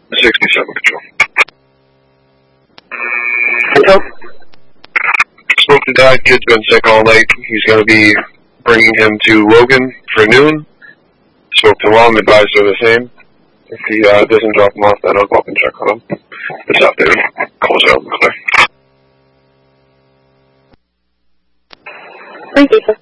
67 Control. Control. Spoke to Dad. Kid's been sick all night. He's going to be bringing him to Logan for noon. Spoke to Mom, advised her the same. If he doesn't drop him off, then I'll go up and check on him this afternoon. Close out. Thank you, sir.